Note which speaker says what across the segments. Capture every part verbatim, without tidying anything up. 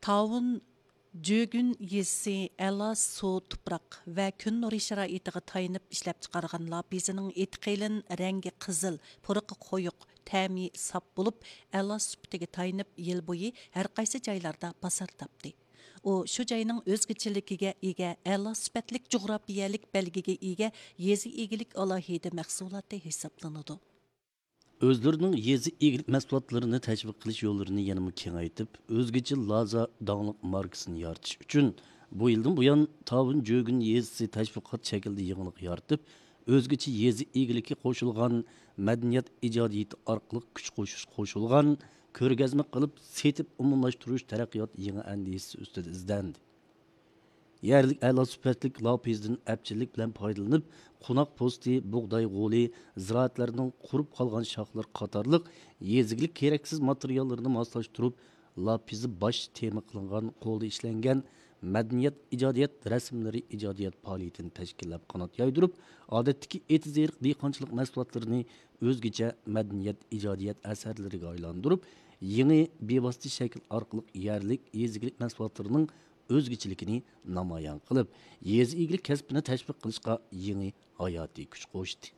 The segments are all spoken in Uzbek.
Speaker 1: Tavun Jögün yesi əla su tuproq və kun nuri şəraitiga tayınıb işləp çıxarğan lapizinin etqelin rəngi qızıl, puruqi qoyuq, təmi sap bulub, əla süptiga tayınıb yıl boyu hər qaysı jaylarda basar tapdı. O, şu jayının özgüçiligiga ega, əla süpətlik coğrafiyalik belgiga ega yezi egilik alohida mahsuloti hesaplanıdı.
Speaker 2: Özlərinin yezi egilik məhsulotlarını təşviq qilish yo'llarini yanama kengaytib, o'zgacha Laza dağlıq markasını yaratish uchun bu yildan buyon Tavun Jögün yezisi təşviqat shaklida yangilik yaratib, o'zgacha yezi egiligi qo'shilgan madaniyat ijodiyati orqali kuch qo'shish qo'shilgan ko'rgazma qilib, setib umumlashtirish taraqqiyot yangi andisi ustida izlandi. Yerlik əla süpətlik lapizdən əpçilik bilan foydalanıb, qunaq posti, buğday g'oli, ziraatlarning qurib qolgan shoxlar qatorliq yezigilik keraksiz materiallarni moslashtirib, lapizi bosh tema qilingan qo'lda ishlangan madaniyat ijodiyat rasmlari ijodiyat faoliyatini tashkillab qanot yoydirib, odatdagi etizeriq dehqonchilik mahsulotlarini o'zgacha madaniyat ijodiyat asarlariga aylantirib, yangi bevosita shakl orqali yerlik yezigilik mahsulotlarining o'zgachiligini namoyon qilib, yezi egilik kasbini tashviq qilishga yangi hayotiy kuch qo'shdi.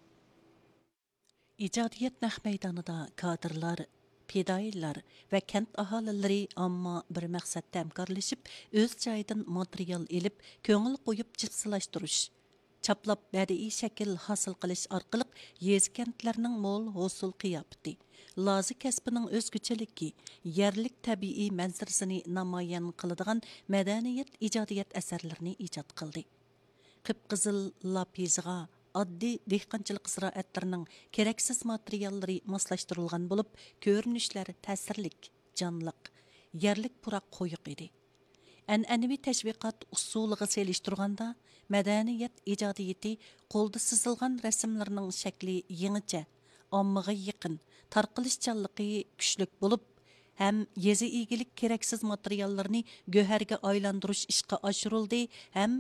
Speaker 1: İcadiyat naq meydanida kadrlar, fidoyilar və kent aholilari amma bir maqsadda hamkorlashib, o'z joyidan material elib, ko'ngil qo'yib jipsilashtirish, chaplab badiiy shakl hosil qilish orqali yezi kentlarning mo'l hosil qiyofati, Lazi kasbining o'zguchiligi, yerlik tabiiy manzarasini namoyon qiladigan madaniyat ijodiyat asarlarini ijod qildi. Qip-qizil lapizga oddiy dehqonchilik ziroatlarining keraksiz materiallari moslashtirilgan bo'lib, ko'rinishlari ta'sirlik, jonliq, yerlik puroq qo'yiq edi. An'anaviy tashviqot usuliga selishtirganda, madaniyat ijodiyati qo'lda sizilgan rasmlarning shakli yangicha, ommaga yaqin, tarqalishchanligi kuchlik bo'lib, ham yezi egilik keraksiz materiallarni go'harga aylantirish ishga oshirildi, ham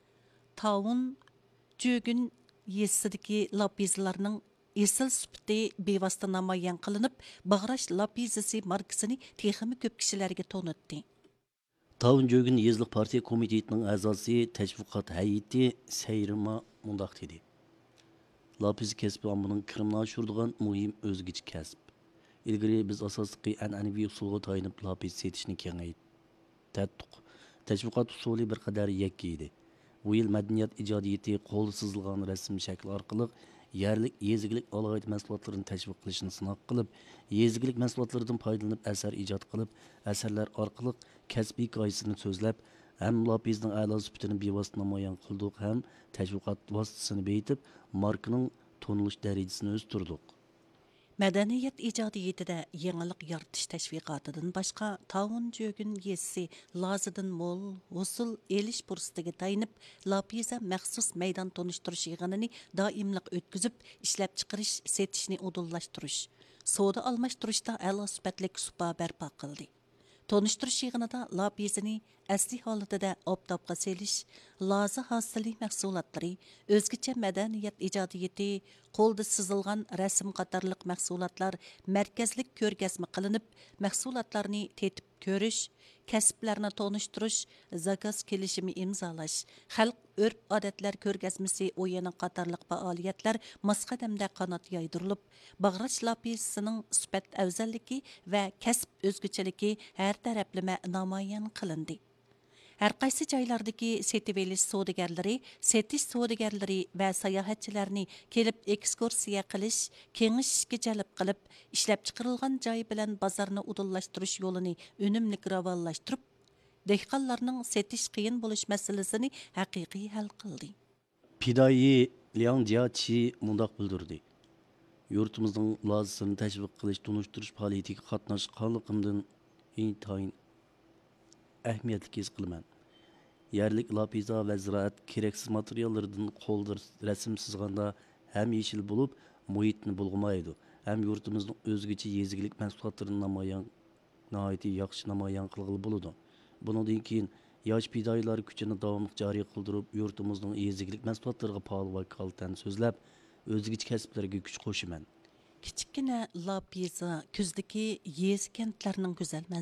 Speaker 1: Tavun Jögün yesidagi lapizlarning esil sifati bevosita namoyon qilinib, Bag'rash lapizisi markasini texmi ko'p kishilarga tonutdi.
Speaker 2: Tavun Jögün yezlik partiya komitetining a'zosi tashviqot hay'ati Sayrima mundaq dedi. Lapiz kasbi ommaning kirimini oshiradigan muhim o'zgacha kasb. Ilgari biz asosiy an'anaviy usulga tayinib lapiz setishni kengaytirdik. Tashviqot usuli bir qadar yakka edi. Bu yil madaniyat ijodiyati qo'lda sizilgan rasm shakli orqali yerlik yezigilik alohida mahsulotlarini tashviq qilishni sinab qilib, yezigilik mahsulotlaridan foydalanib asar ijod qilib, asarlar orqali kasbiy hikoyasini so'zlab, ham lapizning a'lo sifatini bevosita namoyon qildik, ham tashviqot vositasini beyitib, markaning tonilish darajasini o'stirdik.
Speaker 1: Madaniyat ijodiyatida yangilik yaratish tashviqotidan boshqa Tavun Jögün yezisi Lazidan mo'l usul elish fursatiga tayinib, lapiza maxsus maydon tonishtirish yig'inini doimliq o'tkazib, ishlab chiqarish, setishni udullashtirish, savdo almashtirishda a'lo sifatlik supa barpo qildi. Tonishtirish yig'inida lapizini asli holatida obdobga selish, Lazi hosili mahsulotlari, o'zgacha madaniyat ijodiyati, qo'lda sizilgan rasm qatorliq mahsulotlar markazlik ko'rgazma qilinib, mahsulotlarni tetib ko'rish, kasblarni tonishtirish, zakaz kelishimi imzolash, xalq urf odatlar ko'rgazmasi o'yini qatorliq faoliyatlar masqadamda qanot yoydirilib, Bag'rash lapisining sifat afzalligi va kasb o'zguchiligi har taraflama namoyon qilindi. Hər qaysı joylardagi setib elish savdogarlari, setish savdogarlari va sayohatchilarni kelib ekskursiya qilish, kengishishga jalb qilib, ishlab chiqarilgan joy bilan bozorni udullashtirish yo'lini unumli ravonlashtirib, dehqonlarning setish qiyin bo'lish masalasini haqiqiy hal qildi.
Speaker 2: Fidoyi Liang Jiachi mundaq bildirdi. Yurtimizning lazisini tashviq qilish, tonishtirish faoliyatiga qatnashganligimdan intayin ahamiyatli his qilaman. Yerlik lapiza va ziraat keraksiz materiallardan qo'lda rasm sizganda ham yeshil bo'lib, muhitni bulg'amaydi. Ham yurtimizning o'zgacha yezigilik mahsulotlarini namoyon, nihoyatda yaxshi namoyon qilg'ili bo'ladi. Bundan keyin yosh fidoyilar kuchini davomli joriy qildirib, yurtimizning yezigilik mahsulotlariga faol vakolatdan so'zlab, o'zgacha kasblarga kuch qo'shaman.
Speaker 1: Kichikina lapiza kuzdagi yezi kentlarning go'zal